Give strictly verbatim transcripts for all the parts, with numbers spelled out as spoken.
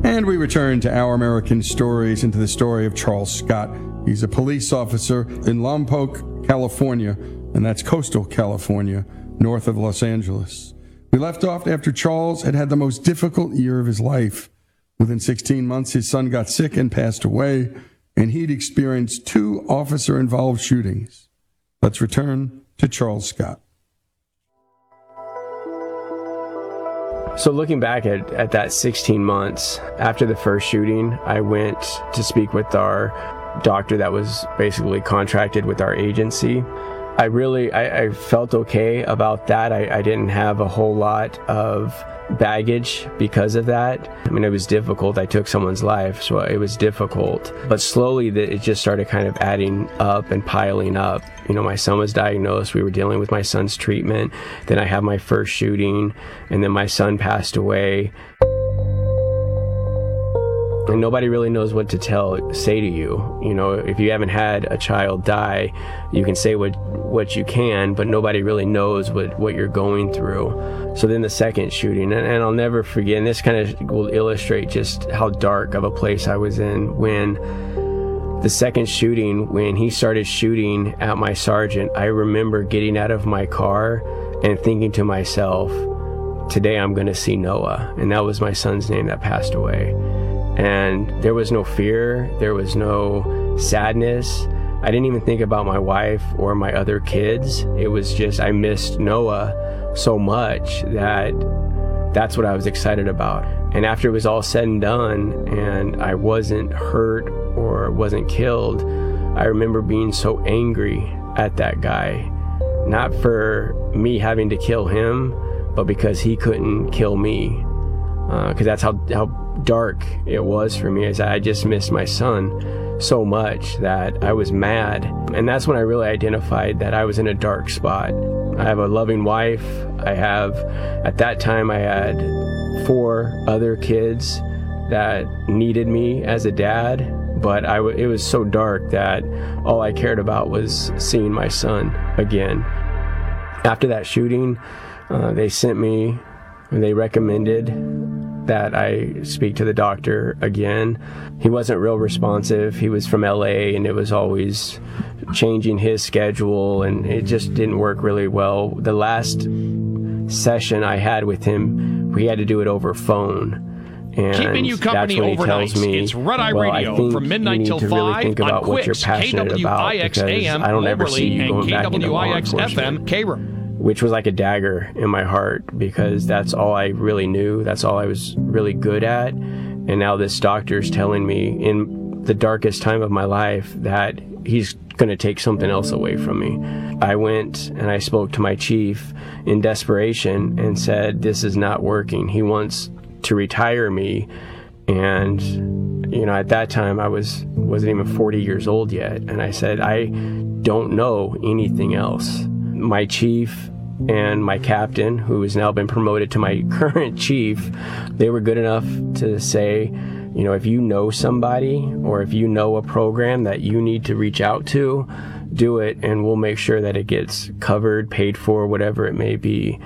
And we return to Our American Stories and to the story of Charles Scott. He's a police officer in Lompoc, California, and that's coastal California, north of Los Angeles. We left off after Charles had had the most difficult year of his life. Within sixteen months, his son got sick and passed away, and he'd experienced two officer-involved shootings. Let's return to Charles Scott. So looking back at, at that sixteen months, after the first shooting, I went to speak with our doctor that was basically contracted with our agency. I really, I, I felt okay about that. I, I didn't have a whole lot of baggage because of that. I mean, it was difficult. I took someone's life, so it was difficult. But slowly, the, it just started kind of adding up and piling up. You know, my son was diagnosed. We were dealing with my son's treatment. Then I had my first shooting, and then my son passed away. And nobody really knows what to tell, say to you. You know, if you haven't had a child die, you can say what what you can, but nobody really knows what, what you're going through. So then the second shooting, and, and I'll never forget, and this kind of will illustrate just how dark of a place I was in when the second shooting, when he started shooting at my sergeant, I remember getting out of my car and thinking to myself, today I'm going to see Noah. And that was my son's name that passed away. And there was no fear, there was no sadness. I didn't even think about my wife or my other kids. It was just, I missed Noah so much that that's what I was excited about. And after it was all said and done and I wasn't hurt or wasn't killed, I remember being so angry at that guy. Not for me having to kill him, but because he couldn't kill me. Because uh, that's how, how dark it was for me, as I just missed my son so much that I was mad. And that's when I really identified that I was in a dark spot. I have a loving wife. I have, at that time, I had four other kids that needed me as a dad, but I w- it was so dark that all I cared about was seeing my son again. After that shooting, uh, they sent me, they recommended that I speak to the doctor again. He wasn't real responsive. He was from L A, and it was always changing his schedule, and it just didn't work really well. The last session I had with him, we had to do it over phone. And keeping you company overnight. Me, it's Red Eye well, Radio from midnight till five really on Quicks, K W I X A M, I don't ever see you going and back K W I X F M, K-R. Which was like a dagger in my heart, because that's all I really knew. That's all I was really good at. And now this doctor's telling me in the darkest time of my life that he's going to take something else away from me. I went and I spoke to my chief in desperation and said, this is not working. He wants to retire me. And, you know, at that time I was, wasn't even forty years old yet. And I said, I don't know anything else. My chief and my captain, who has now been promoted to my current chief, they were good enough to say, you know, if you know somebody or if you know a program that you need to reach out to, do it, and we'll make sure that it gets covered, paid for, whatever it may be.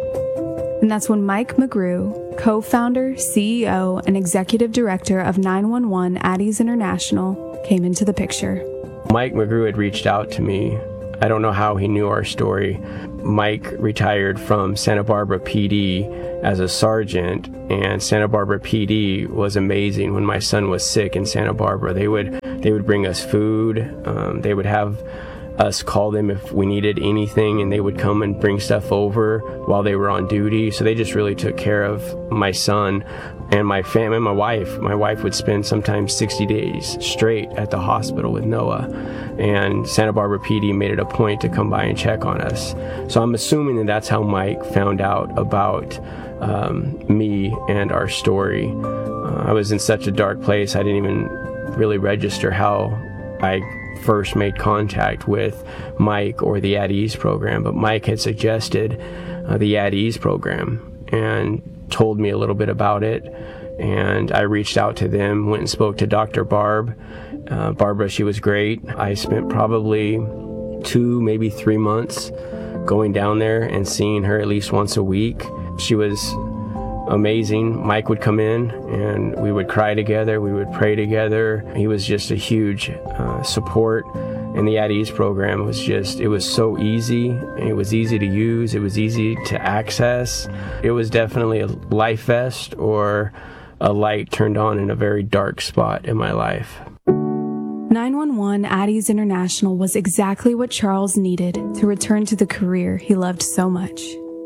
And that's when Mike McGrew, co-founder, C E O, and executive director of nine one one Addies International, came into the picture. Mike McGrew had reached out to me. I don't know how he knew our story. Mike retired from Santa Barbara P D as a sergeant, and Santa Barbara P D was amazing. When my son was sick in Santa Barbara, they would they would bring us food. Um, they would have us call them if we needed anything, and they would come and bring stuff over while they were on duty. So they just really took care of my son and my family, and my wife. My wife would spend sometimes sixty days straight at the hospital with Noah, and Santa Barbara P D made it a point to come by and check on us. So I'm assuming that that's how Mike found out about um, me and our story. Uh, I was in such a dark place, I didn't even really register how I first made contact with Mike or the At Ease program, but Mike had suggested uh, the At Ease program and told me a little bit about it, and I reached out to them, went and spoke to Doctor Barb. Uh, Barbara, she was great. I spent probably two, maybe three months going down there and seeing her at least once a week. She was amazing. Mike would come in and we would cry together, we would pray together. He was just a huge uh, support. And the At Ease program was just, it was so easy. It was easy to use. It was easy to access. It was definitely a life vest or a light turned on in a very dark spot in my life. nine one one At Ease International was exactly what Charles needed to return to the career he loved so much.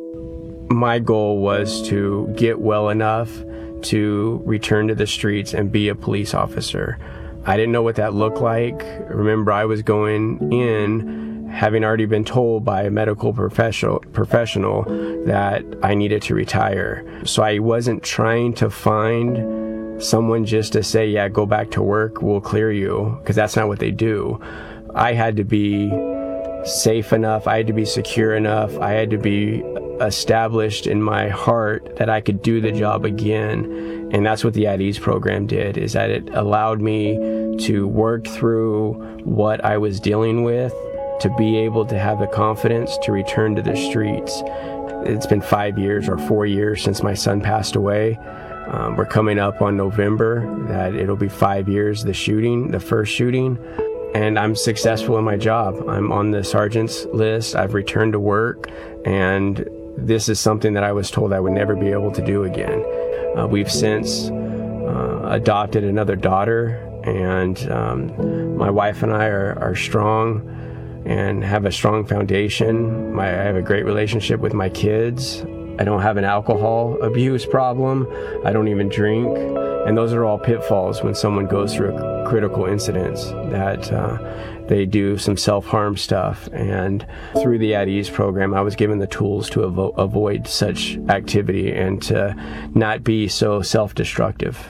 My goal was to get well enough to return to the streets and be a police officer. I didn't know what that looked like. Remember, I was going in having already been told by a medical professional professional that I needed to retire. So I wasn't trying to find someone just to say, yeah, go back to work, we'll clear you, because that's not what they do. I had to be safe enough, I had to be secure enough, I had to be established in my heart that I could do the job again. And that's what the At Ease program did, is that it allowed me to work through what I was dealing with, to be able to have the confidence to return to the streets. It's been five years or four years since my son passed away. Um, we're coming up on November that it'll be five years, the shooting, the first shooting. And I'm successful in my job. I'm on the sergeant's list. I've returned to work, and this is something that I was told I would never be able to do again. Uh, we've since uh, adopted another daughter, and um, my wife and I are, are strong and have a strong foundation. My, I have a great relationship with my kids. I don't have an alcohol abuse problem. I don't even drink. And those are all pitfalls when someone goes through a critical incidents, that uh, they do some self-harm stuff. And through the At Ease program, I was given the tools to avo- avoid such activity and to not be so self-destructive.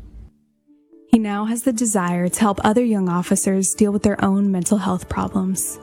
He now has the desire to help other young officers deal with their own mental health problems.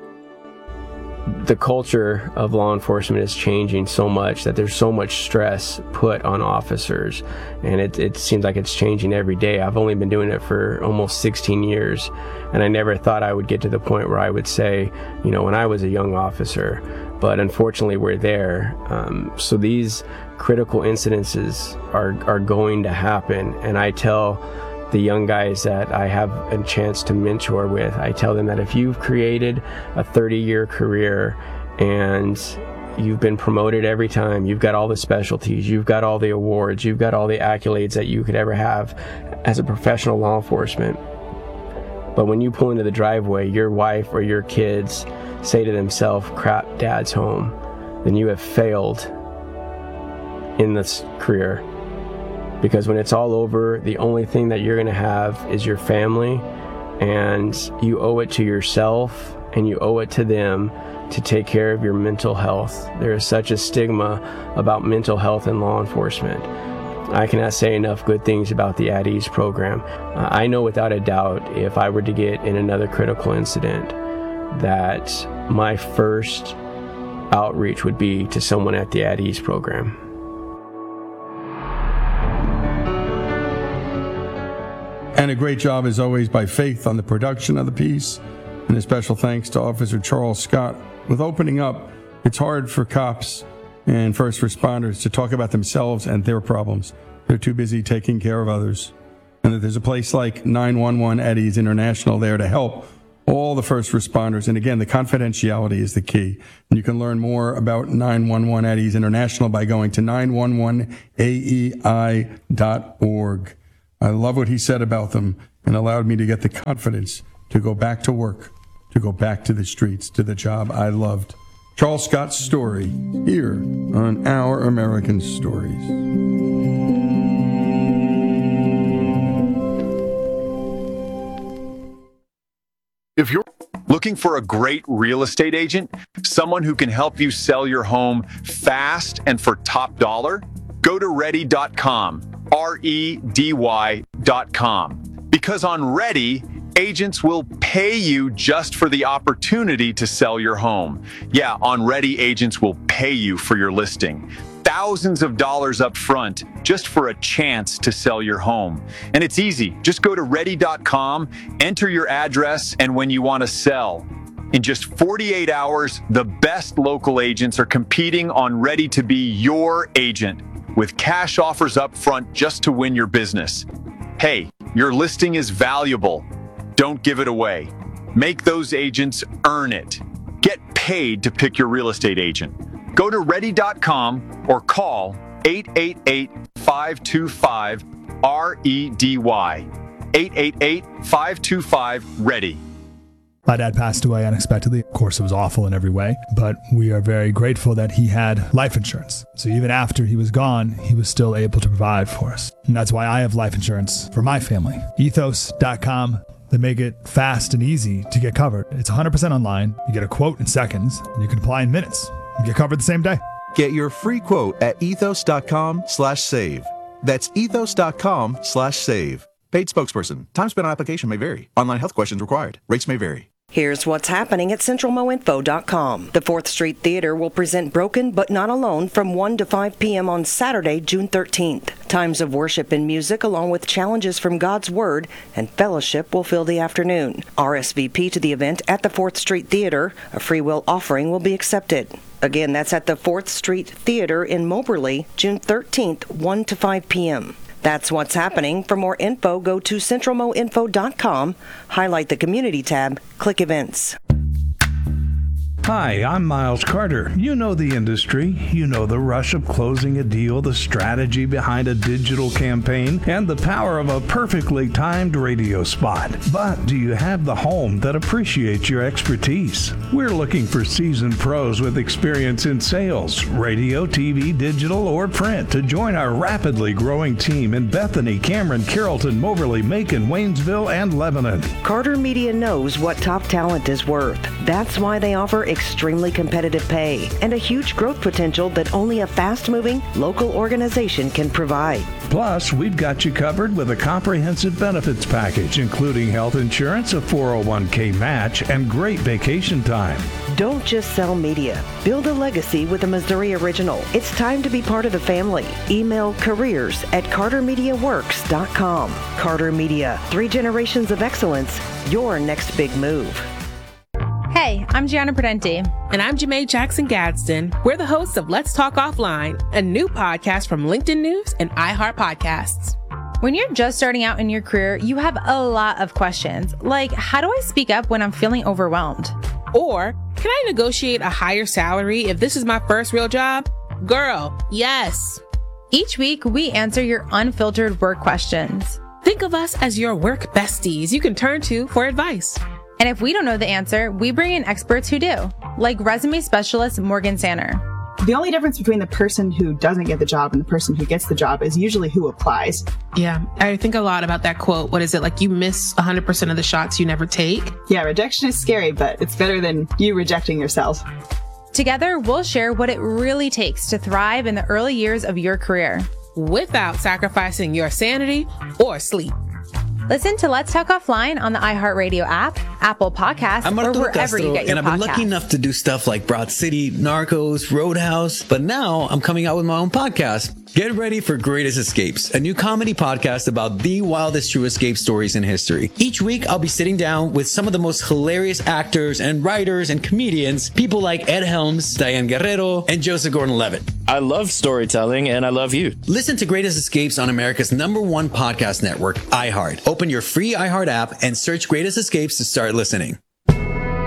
The culture of law enforcement is changing so much that there's so much stress put on officers, and it, it seems like it's changing every day. I've only been doing it for almost sixteen years, and I never thought I would get to the point where I would say, you know, when I was a young officer, but unfortunately we're there. Um, so these critical incidences are, are going to happen, and I tell the young guys that I have a chance to mentor with, I tell them that if you've created a thirty-year career and you've been promoted every time, you've got all the specialties, you've got all the awards, you've got all the accolades that you could ever have as a professional law enforcement, but when you pull into the driveway, your wife or your kids say to themselves, crap, dad's home, then you have failed in this career. Because when it's all over, the only thing that you're going to have is your family, and you owe it to yourself and you owe it to them to take care of your mental health. There is such a stigma about mental health in law enforcement. I cannot say enough good things about the At Ease program. Uh, I know without a doubt, if I were to get in another critical incident, that my first outreach would be to someone at the At Ease program. And a great job, as always, by Faith on the production of the piece. And a special thanks to Officer Charles Scott. With opening up, it's hard for cops and first responders to talk about themselves and their problems. They're too busy taking care of others. And that there's a place like nine one one At Ease International there to help all the first responders. And again, the confidentiality is the key. And you can learn more about nine one one At Ease International by going to nine one one A E I dot org. I love what he said about them, and allowed me to get the confidence to go back to work, to go back to the streets, to the job I loved. Charles Scott's story here on Our American Stories. If you're looking for a great real estate agent, someone who can help you sell your home fast and for top dollar, go to ready dot com. R E D Y dot com. Because on Ready, agents will pay you just for the opportunity to sell your home. Yeah, on Ready, agents will pay you for your listing. Thousands of dollars up front just for a chance to sell your home. And it's easy. Just go to ready dot com, enter your address, and when you want to sell. In just forty-eight hours, the best local agents are competing on Ready to be your agent. with cash offers up front just to win your business. Hey, your listing is valuable. Don't give it away. Make those agents earn it. Get paid to pick your real estate agent. Go to ready dot com or call eight eight eight, five two five, R E D Y. eight eight eight, five two five, READY. My dad passed away unexpectedly. Of course, it was awful in every way, but we are very grateful that he had life insurance. So even after he was gone, he was still able to provide for us. And that's why I have life insurance for my family. ethos dot com. They make it fast and easy to get covered. It's one hundred percent online. You get a quote in seconds, and you can apply in minutes. You get covered the same day. Get your free quote at ethos dot com slash save. That's ethos dot com slash save. Paid spokesperson. Time spent on application may vary. Online health questions required. Rates may vary. Here's what's happening at central mo info dot com. The fourth Street Theater will present Broken But Not Alone from one to five p.m. on Saturday, June thirteenth. Times of worship and music, along with challenges from God's Word and fellowship, will fill the afternoon. R S V P to the event at the fourth Street Theater. A free will offering will be accepted. Again, that's at the fourth Street Theater in Moberly, June thirteenth, one to five p.m. That's what's happening. For more info, go to central mo info dot com, highlight the Community tab, click Events. Hi, I'm Miles Carter. You know the industry. You know the rush of closing a deal, the strategy behind a digital campaign, and the power of a perfectly timed radio spot. But do you have the home that appreciates your expertise? We're looking for seasoned pros with experience in sales, radio, T V, digital, or print to join our rapidly growing team in Bethany, Cameron, Carrollton, Moberly, Macon, Waynesville, and Lebanon. Carter Media knows what top talent is worth. That's why they offer extremely competitive pay and a huge growth potential that only a fast-moving local organization can provide. Plus, we've got you covered with a comprehensive benefits package, including health insurance, a four oh one k match, and great vacation time. Don't just sell media. Build a legacy with a Missouri original. It's time to be part of the family. Email careers at carter media works dot com. Carter Media, three generations of excellence, your next big move. Hey, I'm Gianna Prudenti. And I'm Jamae Jackson Gadsden. We're the hosts of Let's Talk Offline, a new podcast from LinkedIn News and iHeart Podcasts. When you're just starting out in your career, you have a lot of questions, like how do I speak up when I'm feeling overwhelmed? Or, can I negotiate a higher salary if this is my first real job? Girl, yes. Each week, we answer your unfiltered work questions. Think of us as your work besties you can turn to for advice. And if we don't know the answer, we bring in experts who do, like resume specialist Morgan Sanner. The only difference between the person who doesn't get the job and the person who gets the job is usually who applies. Yeah, I think a lot about that quote. What is it? Like you miss one hundred percent of the shots you never take? Yeah, rejection is scary, but it's better than you rejecting yourself. Together, we'll share what it really takes to thrive in the early years of your career, without sacrificing your sanity or sleep. Listen to Let's Talk Offline on the iHeartRadio app, Apple Podcasts, or wherever Castro, you get your podcasts. And I've been podcasts. lucky enough to do stuff like Broad City, Narcos, Roadhouse, but now I'm coming out with my own podcast. Get ready for Greatest Escapes, a new comedy podcast about the wildest true escape stories in history. Each week, I'll be sitting down with some of the most hilarious actors and writers and comedians, people like Ed Helms, Diane Guerrero, and Joseph Gordon-Levitt. I love storytelling, and I love you. Listen to Greatest Escapes on America's number one podcast network, iHeart. Open your free iHeart app and search Greatest Escapes to start listening.